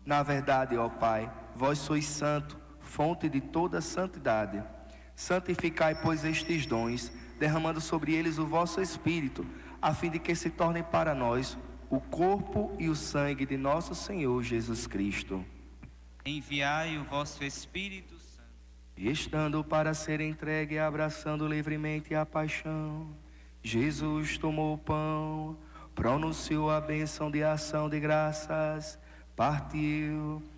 Na verdade, ó Pai, vós sois santo, fonte de toda santidade. Santificai, pois, estes dons, derramando sobre eles o vosso Espírito, a fim de que se tornem para nós o corpo e o sangue de nosso Senhor Jesus Cristo. Enviai o vosso Espírito Santo. Estando para ser entregue e abraçando livremente a paixão, Jesus tomou o pão, pronunciou a bênção de ação de graças, partiu